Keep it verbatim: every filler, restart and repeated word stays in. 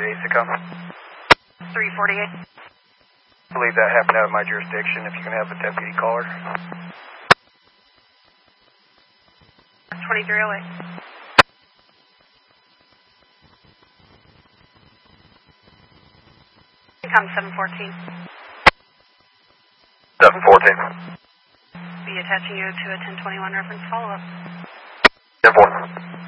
ASICOM. three forty-eight. I believe that happened out of my jurisdiction. If you can have a deputy call her. twenty-three oh eight. Come seven fourteen. seven fourteen. Be attaching you to a ten twenty-one reference follow-up. ten four.